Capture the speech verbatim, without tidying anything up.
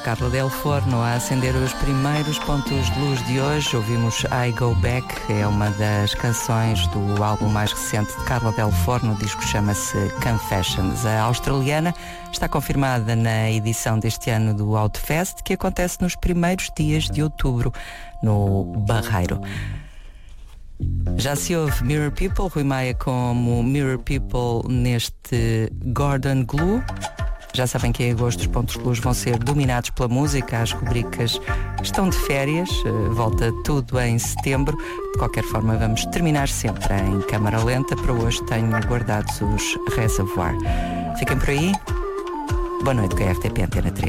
Carla Del Forno a acender os primeiros pontos de luz de hoje. Ouvimos I Go Back, é uma das canções do álbum mais recente de Carla Del Forno. O disco chama-se Confessions. A australiana está confirmada na edição deste ano do Outfest, que acontece nos primeiros dias de outubro, no Barreiro. Já se ouve Mirror People, Rui Maia como Mirror People neste Gordon Glue. Já sabem que em agosto os pontos de luz vão ser dominados pela música, as rubricas estão de férias, volta tudo em setembro. De qualquer forma, vamos terminar sempre em câmara lenta. Para hoje tenho guardados os Reservoir. Fiquem por aí. Boa noite com a R T P Antena três.